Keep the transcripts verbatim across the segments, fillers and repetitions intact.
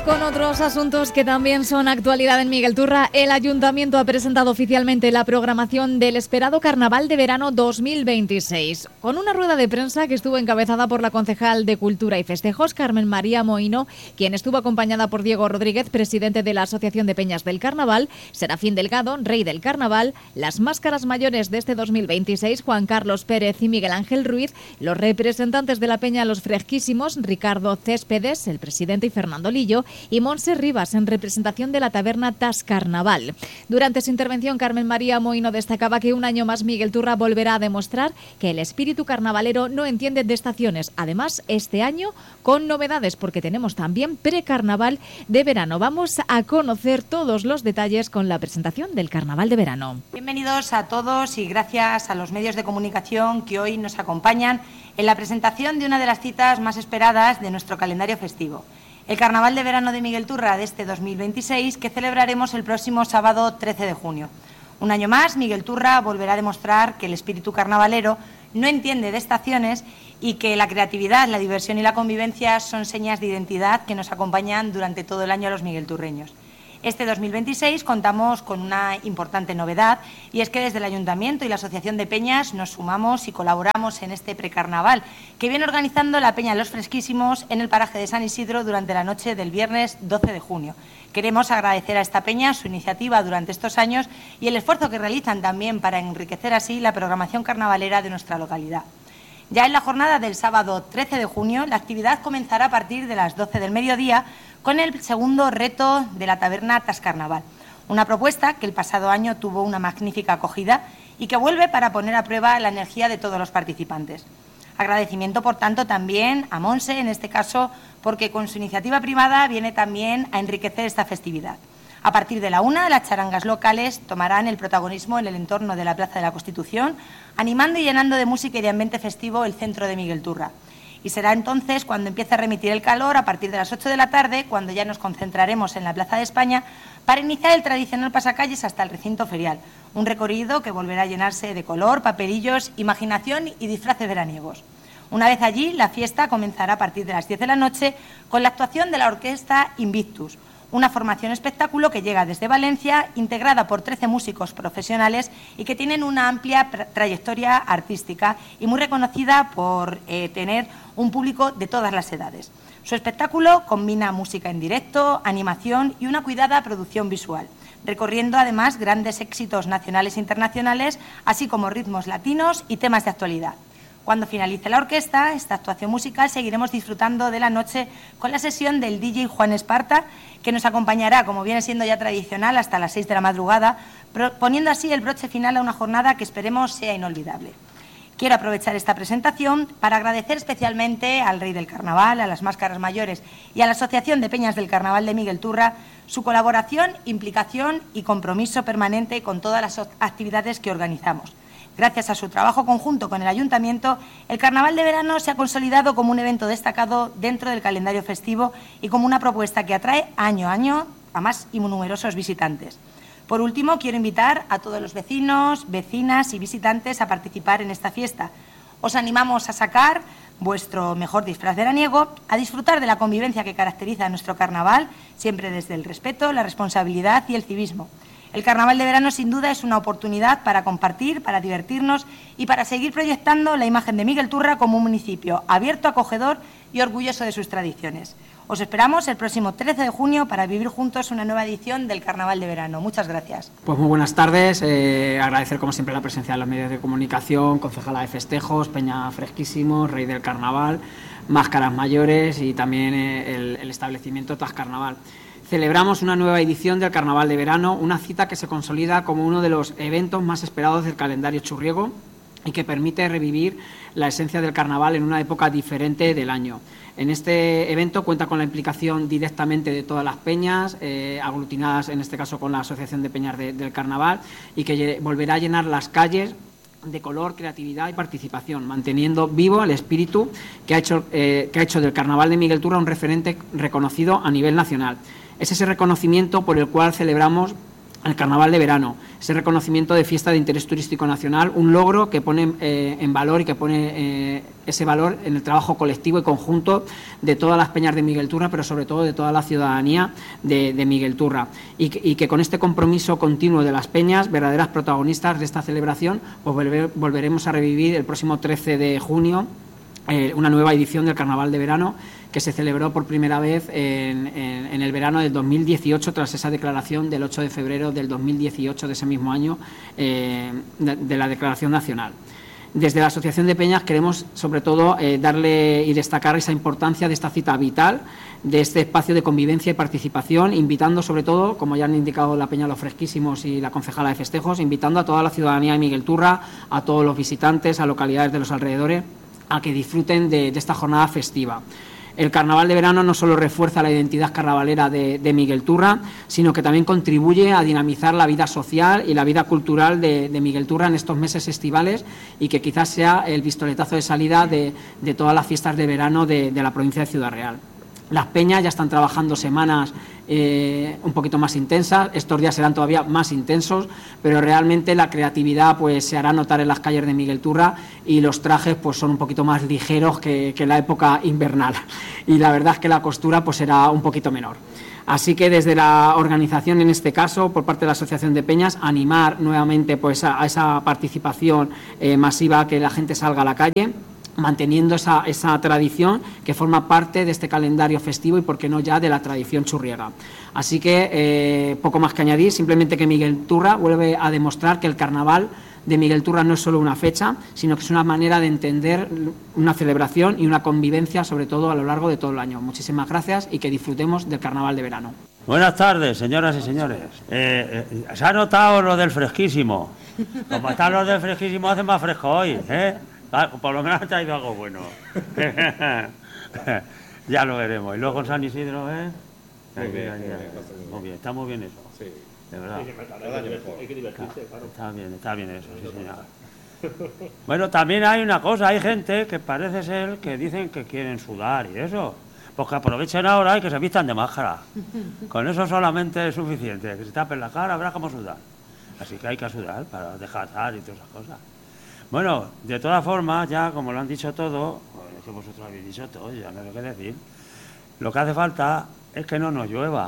con otros asuntos que también son actualidad en Miguel Turra. El Ayuntamiento ha presentado oficialmente la programación del esperado Carnaval de Verano dos mil veintiséis, con una rueda de prensa que estuvo encabezada por la concejal de Cultura y Festejos, Carmen María Moino, quien estuvo acompañada por Diego Rodríguez, presidente de la Asociación de Peñas del Carnaval, Serafín Delgado, rey del Carnaval, las máscaras mayores de este dos mil veintiséis, Juan Carlos Pérez y Miguel Ángel Ruiz, los representantes de la Peña Los Fresquísimos, Ricardo Céspedes, el presidente, y Fernando Lillo, y Montse Rivas, en representación de la taberna Tas Carnaval. Durante su intervención, Carmen María Moino destacaba que un año más Miguel Turra volverá a demostrar que el espíritu carnavalero no entiende de estaciones. Además, este año con novedades, porque tenemos también precarnaval de verano. Vamos a conocer todos los detalles con la presentación del Carnaval de Verano. Bienvenidos a todos y gracias a los medios de comunicación que hoy nos acompañan en la presentación de una de las citas más esperadas de nuestro calendario festivo, el Carnaval de Verano de Miguel Turra de este dos mil veintiséis, que celebraremos el próximo sábado trece de junio. Un año más, Miguel Turra volverá a demostrar que el espíritu carnavalero no entiende de estaciones y que la creatividad, la diversión y la convivencia son señas de identidad que nos acompañan durante todo el año a los miguelturreños. Este dos mil veintiséis contamos con una importante novedad, y es que desde el Ayuntamiento y la Asociación de Peñas nos sumamos y colaboramos en este precarnaval que viene organizando la Peña Los Fresquísimos en el paraje de San Isidro durante la noche del viernes doce de junio. Queremos agradecer a esta peña su iniciativa durante estos años y el esfuerzo que realizan también para enriquecer así la programación carnavalera de nuestra localidad. Ya en la jornada del sábado trece de junio, la actividad comenzará a partir de las doce del mediodía con el segundo reto de la taberna Tas Carnaval, una propuesta que el pasado año tuvo una magnífica acogida y que vuelve para poner a prueba la energía de todos los participantes. Agradecimiento, por tanto, también a Montse, en este caso, porque con su iniciativa privada viene también a enriquecer esta festividad. A partir de la una, las charangas locales tomarán el protagonismo en el entorno de la Plaza de la Constitución, animando y llenando de música y de ambiente festivo el centro de Miguel Turra. Y será entonces cuando empiece a remitir el calor, a partir de las ocho de la tarde, cuando ya nos concentraremos en la Plaza de España para iniciar el tradicional pasacalles hasta el recinto ferial, un recorrido que volverá a llenarse de color, papelillos, imaginación y disfraces veraniegos. Una vez allí, la fiesta comenzará a partir de las diez de la noche con la actuación de la orquesta Invictus, una formación espectáculo que llega desde Valencia, integrada por trece músicos profesionales y que tienen una amplia trayectoria artística y muy reconocida por eh, tener un público de todas las edades. Su espectáculo combina música en directo, animación y una cuidada producción visual, recorriendo además grandes éxitos nacionales e internacionales, así como ritmos latinos y temas de actualidad. Cuando finalice la orquesta, esta actuación musical, seguiremos disfrutando de la noche con la sesión del D J Juan Esparta, que nos acompañará, como viene siendo ya tradicional, hasta las seis de la madrugada, poniendo así el broche final a una jornada que esperemos sea inolvidable. Quiero aprovechar esta presentación para agradecer especialmente al Rey del Carnaval, a las Máscaras Mayores y a la Asociación de Peñas del Carnaval de Miguel Turra su colaboración, implicación y compromiso permanente con todas las actividades que organizamos. Gracias a su trabajo conjunto con el Ayuntamiento, el Carnaval de Verano se ha consolidado como un evento destacado dentro del calendario festivo y como una propuesta que atrae año a año a más y numerosos visitantes. Por último, quiero invitar a todos los vecinos, vecinas y visitantes a participar en esta fiesta. Os animamos a sacar vuestro mejor disfraz veraniego, a disfrutar de la convivencia que caracteriza a nuestro carnaval, siempre desde el respeto, la responsabilidad y el civismo. El Carnaval de Verano, sin duda, es una oportunidad para compartir, para divertirnos y para seguir proyectando la imagen de Miguel Turra como un municipio abierto, acogedor y orgulloso de sus tradiciones. Os esperamos el próximo trece de junio para vivir juntos una nueva edición del Carnaval de Verano. Muchas gracias. Pues muy buenas tardes. Eh, agradecer, como siempre, la presencia de los medios de comunicación, concejala de festejos, Peña Fresquísimos, Rey del Carnaval, Máscaras Mayores y también eh, el, el establecimiento Tas Carnaval. Celebramos una nueva edición del Carnaval de Verano, una cita que se consolida como uno de los eventos más esperados del calendario churriego y que permite revivir la esencia del carnaval en una época diferente del año. En este evento cuenta con la implicación directamente de todas las peñas, eh, aglutinadas en este caso con la Asociación de Peñas de, del Carnaval, y que volverá a llenar las calles de color, creatividad y participación, manteniendo vivo el espíritu que ha hecho, eh, que ha hecho del Carnaval de Miguel Turra un referente reconocido a nivel nacional. Es ese reconocimiento por el cual celebramos al Carnaval de Verano, ese reconocimiento de fiesta de interés turístico nacional, un logro que pone eh, en valor y que pone eh, ese valor en el trabajo colectivo y conjunto de todas las peñas de Miguel Turra, pero sobre todo de toda la ciudadanía de, de Miguel Turra, y que, y que con este compromiso continuo de las peñas, verdaderas protagonistas de esta celebración, pues volver, volveremos a revivir el próximo trece de junio eh, una nueva edición del Carnaval de Verano, que se celebró por primera vez en, en, en el verano del dos mil dieciocho, tras esa declaración del ocho de febrero del dos mil dieciocho, de ese mismo año, eh, de, de la Declaración Nacional. Desde la Asociación de Peñas queremos, sobre todo, eh, darle y destacar esa importancia de esta cita vital, de este espacio de convivencia y participación, invitando, sobre todo, como ya han indicado la Peña Los Fresquísimos y la Concejala de Festejos, invitando a toda la ciudadanía de Miguel Turra, a todos los visitantes, a localidades de los alrededores, a que disfruten de, de esta jornada festiva. El Carnaval de Verano no solo refuerza la identidad carnavalera de, de Miguel Turra, sino que también contribuye a dinamizar la vida social y la vida cultural de, de Miguel Turra en estos meses estivales, y que quizás sea el pistoletazo de salida de, de todas las fiestas de verano de, de la provincia de Ciudad Real. Las peñas ya están trabajando semanas eh, un poquito más intensas, estos días serán todavía más intensos, pero realmente la creatividad pues se hará notar en las calles de Miguel Turra, y los trajes pues son un poquito más ligeros que, que en la época invernal, y la verdad es que la costura pues será un poquito menor. Así que desde la organización, en este caso, por parte de la Asociación de Peñas, animar nuevamente pues a, a esa participación eh, masiva, que la gente salga a la calle, manteniendo esa, esa tradición que forma parte de este calendario festivo y, por qué no, ya de la tradición churriega. Así que eh, poco más que añadir, simplemente que Miguel Turra vuelve a demostrar que el Carnaval de Miguel Turra no es solo una fecha, sino que es una manera de entender una celebración y una convivencia, sobre todo a lo largo de todo el año. Muchísimas gracias y que disfrutemos del Carnaval de Verano. Buenas tardes, señoras y señores. Eh, eh, ¿Se ha notado lo del fresquísimo? Como están los del fresquísimo, hace más fresco hoy, ¿eh? Por lo menos ha traído algo bueno. Ya lo veremos. Y luego en San Isidro, ¿eh? Muy bien, bien, bien. Muy bien, está muy bien eso. Sí. De verdad. Hay que divertirse, claro. Está bien, está bien eso, sí, señor. Bueno, también hay una cosa, hay gente que parece ser que dicen que quieren sudar y eso. Pues que aprovechen ahora y que se vistan de máscara. Con eso solamente es suficiente. Que se tapen la cara, habrá como sudar. Así que hay que sudar para dejar y todas esas cosas. Bueno, de todas formas, ya como lo han dicho todo, pues que vosotros habéis dicho todo, ya no hay que decir, lo que hace falta es que no nos llueva.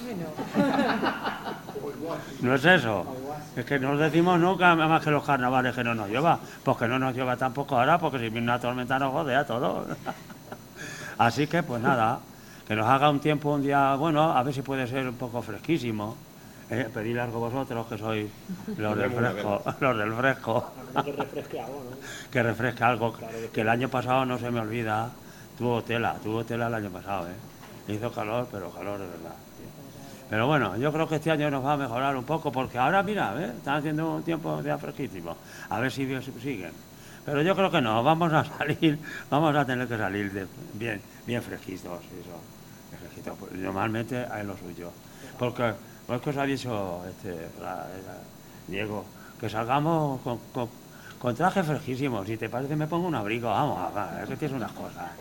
No es eso, es que nos decimos nunca más que los carnavales que no nos llueva, pues que no nos llueva tampoco ahora, porque si viene una tormenta nos jodea todo. Así que pues nada, que nos haga un tiempo, un día bueno, a ver si puede ser un poco fresquísimo. Eh, pedid algo vosotros, que sois los del fresco, los del fresco. Que refresque algo, ¿no? Que refresque algo, que el año pasado, no se me olvida, tuvo tela, tuvo tela el año pasado, ¿eh? Hizo calor, pero calor de verdad. Pero bueno, yo creo que este año nos va a mejorar un poco, porque ahora, mira, ¿eh? Están haciendo un tiempo ya fresquísimo, a ver si siguen. Pero yo creo que no, vamos a salir, vamos a tener que salir de, bien, bien fresquitos, eso, fresquitos, pues, normalmente hay lo suyo, porque... Pues que os ha dicho este, la, la, Diego, que salgamos con, con, con trajes fresquísimos. Si te parece, me pongo un abrigo. Vamos, es que tienes unas cosas.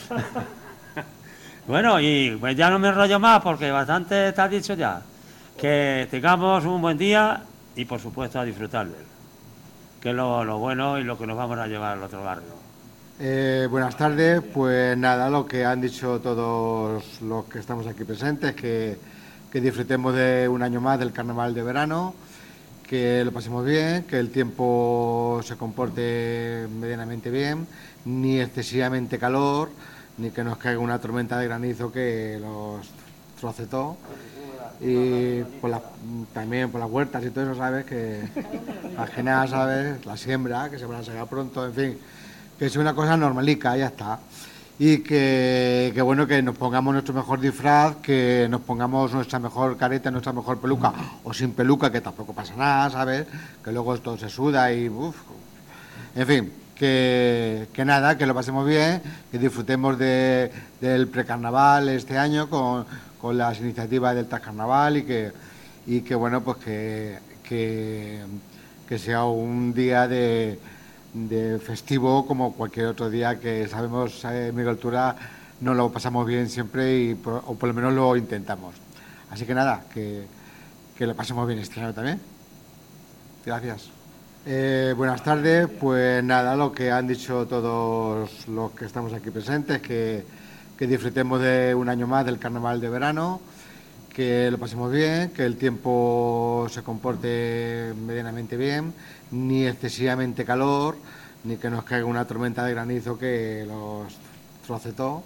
Bueno, y pues ya no me enrollo más, porque bastante te has dicho ya. Que tengamos un buen día y, por supuesto, a disfrutar de él. Que es lo, lo bueno y lo que nos vamos a llevar al otro barrio. Eh, buenas tardes. Pues nada, lo que han dicho todos los que estamos aquí presentes, que... que disfrutemos de un año más del Carnaval de Verano, que lo pasemos bien, que el tiempo se comporte medianamente bien, ni excesivamente calor, ni que nos caiga una tormenta de granizo que los troce todo. Y por la, también por las huertas y todo eso, ¿sabes? Que la general, ¿sabes? La siembra, que se van a sacar pronto, en fin, que es una cosa normalica, ya está. Y que, que bueno, que nos pongamos nuestro mejor disfraz, que nos pongamos nuestra mejor careta, nuestra mejor peluca, o sin peluca, que tampoco pasa nada, ¿sabes? Que luego esto se suda y uff. En fin, que, que nada, que lo pasemos bien, que disfrutemos de, del precarnaval este año con, con las iniciativas del Trascarnaval, y que, y que bueno, pues que, que, que sea un día de... de festivo como cualquier otro día, que sabemos, eh, Miguel Turra nos lo pasamos bien siempre, y por, o por lo menos lo intentamos. Así que nada, que, que lo pasemos bien este año también. Gracias. Eh, buenas tardes. Pues nada, lo que han dicho todos los que estamos aquí presentes, que, que disfrutemos de un año más del Carnaval de Verano, que lo pasemos bien, que el tiempo se comporte medianamente bien, ni excesivamente calor, ni que nos caiga una tormenta de granizo que los troce todo.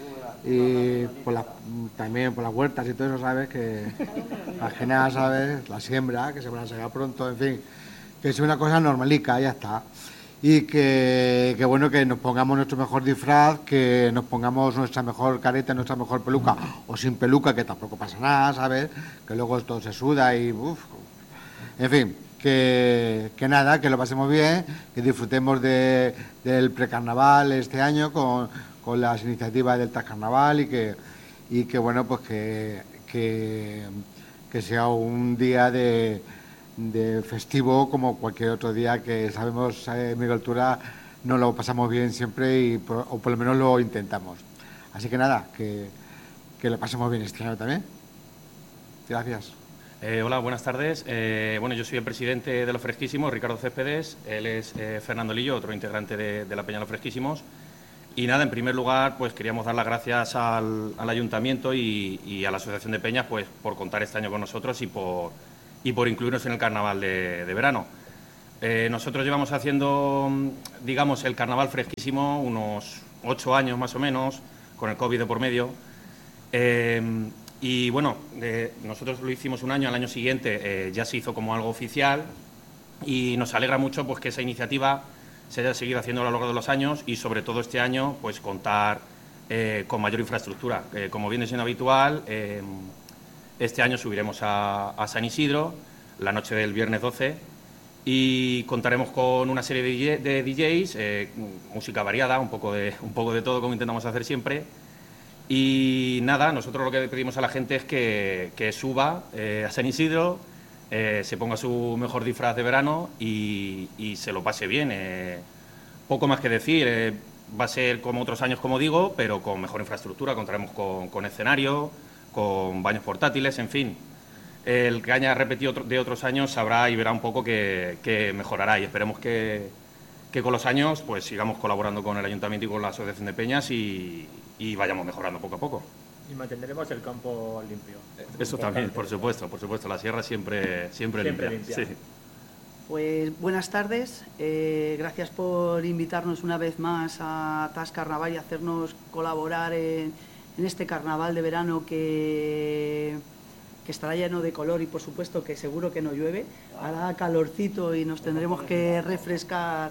Y por la, también por las huertas y todo eso, ¿sabes? Que la genada, ¿sabes? La siembra, que se van a sacar pronto, en fin, que sea una cosa normalica, ya está. Y que, que bueno, que nos pongamos nuestro mejor disfraz, que nos pongamos nuestra mejor careta, nuestra mejor peluca, o sin peluca, que tampoco pasa nada, ¿sabes? Que luego todo se suda y uff. En fin, que, que nada, que lo pasemos bien, que disfrutemos de, del precarnaval este año con, con las iniciativas del Trascarnaval y que, y que bueno, pues que, que, que sea un día de... de festivo como cualquier otro día, que sabemos eh, en Miguel Turra no lo pasamos bien siempre y por, o por lo menos lo intentamos. Así que nada, que, que lo pasemos bien este año también. Gracias. Eh, hola, buenas tardes. Eh, bueno, yo soy el presidente de Los Fresquísimos, Ricardo Céspedes. Él es eh, Fernando Lillo, otro integrante de, de la Peña Los Fresquísimos. Y nada, en primer lugar, pues queríamos dar las gracias al, al Ayuntamiento y, y a la Asociación de Peñas pues por contar este año con nosotros y por y por incluirnos en el Carnaval de, de verano. Eh, nosotros llevamos haciendo, digamos, el Carnaval Fresquísimo unos ocho años más o menos, con el COVID de por medio. Eh, y bueno, eh, nosotros lo hicimos un año, al año siguiente eh, ya se hizo como algo oficial y nos alegra mucho pues, que esa iniciativa se haya seguido haciendo a lo largo de los años y sobre todo este año pues contar eh, con mayor infraestructura. Eh, como viene siendo habitual, eh, este año subiremos a, a San Isidro, la noche del viernes doce, y contaremos con una serie de, de D Js, eh, música variada, un poco, de, un poco de todo, como intentamos hacer siempre. Y nada, nosotros lo que pedimos a la gente es que, que suba eh, a San Isidro, eh, se ponga su mejor disfraz de verano y, y se lo pase bien. Eh, poco más que decir, eh, va a ser como otros años, como digo, pero con mejor infraestructura, contaremos con, con escenario, con baños portátiles, en fin. El que haya repetido de otros años sabrá y verá un poco que, que mejorará y esperemos que, que con los años pues sigamos colaborando con el Ayuntamiento y con la Asociación de Peñas y, y vayamos mejorando poco a poco. Y mantendremos el campo limpio. Eso también, por supuesto, por supuesto. La sierra siempre, siempre, siempre limpia. limpia. Sí. Pues buenas tardes, eh, gracias por invitarnos una vez más a Trascarnaval y hacernos colaborar en en este carnaval de verano que, que estará lleno de color y por supuesto que seguro que no llueve, hará calorcito y nos tendremos que refrescar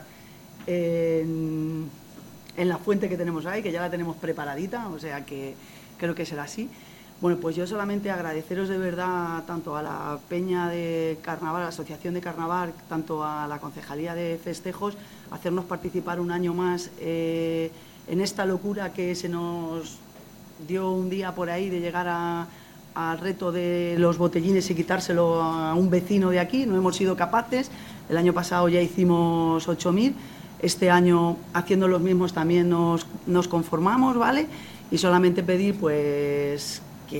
en, en la fuente que tenemos ahí, que ya la tenemos preparadita, o sea que creo que será así. Bueno, pues yo solamente agradeceros de verdad tanto a la Peña de Carnaval, a la Asociación de Carnaval, tanto a la Concejalía de Festejos, hacernos participar un año más eh, en esta locura que se nos dio un día por ahí de llegar a, al reto de los botellines y quitárselo a un vecino de aquí. No hemos sido capaces. El año pasado ya hicimos ocho mil. Este año, haciendo los mismos, también nos, nos conformamos, ¿vale? Y solamente pedir, pues,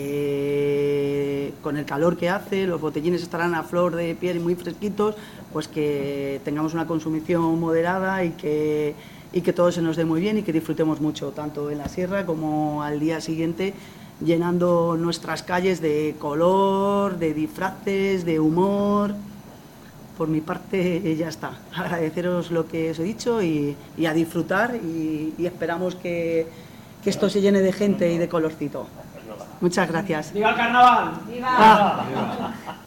que con el calor que hace, los botellines estarán a flor de piel y muy fresquitos, pues que tengamos una consumición moderada y que y que todo se nos dé muy bien y que disfrutemos mucho, tanto en la sierra como al día siguiente, llenando nuestras calles de color, de disfraces, de humor. Por mi parte ya está. Agradeceros lo que os he dicho y, y a disfrutar y, y esperamos que, que esto se llene de gente y de colorcito. Muchas gracias. ¡Viva el carnaval! ¡Viva! ¡Viva!